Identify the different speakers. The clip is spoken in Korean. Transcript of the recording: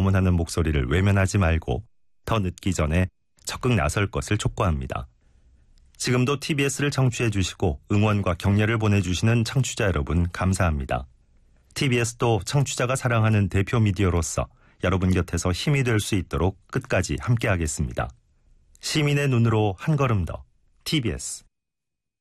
Speaker 1: 염원하는 목소리를 외면하지 말고 더 늦기 전에 적극 나설 것을 촉구합니다. 지금도 TBS를 청취해 주시고 응원과 격려를 보내주시는 청취자 여러분 감사합니다. TBS도 청취자가 사랑하는 대표 미디어로서 여러분 곁에서 힘이 될 수 있도록 끝까지 함께하겠습니다. 시민의 눈으로 한 걸음 더 TBS